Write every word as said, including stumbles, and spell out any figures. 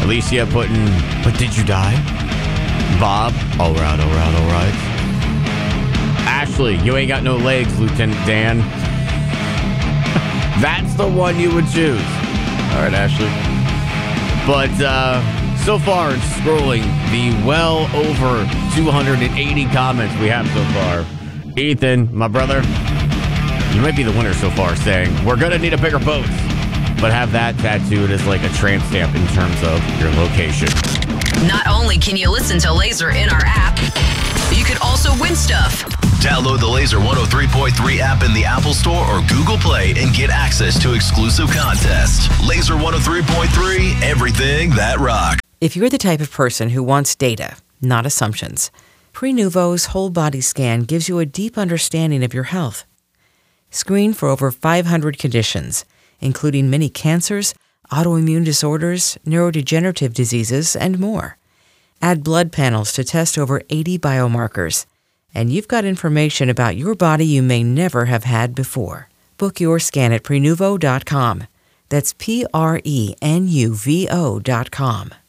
Alicia putting, but did you die? Bob, all right, all right, all right. Ashley, you ain't got no legs, Lieutenant Dan. That's the one you would choose. All right, Ashley. But uh, so far, scrolling the well over two hundred eighty comments we have so far. Ethan, my brother, you might be the winner so far, saying, we're going to need a bigger boat. But have that tattooed as like a tramp stamp in terms of your location. Not only can you listen to Laser in our app, you could also win stuff. Download the Laser one oh three point three app in the Apple Store or Google Play and get access to exclusive contests. Laser one oh three point three, everything that rocks. If you're the type of person who wants data, not assumptions, Prenuvo's whole body scan gives you a deep understanding of your health. Screen for over five hundred conditions, including many cancers, autoimmune disorders, neurodegenerative diseases, and more. Add blood panels to test over eighty biomarkers, and you've got information about your body you may never have had before. Book your scan at Prenuvo dot com. That's P R E N U V O dot com.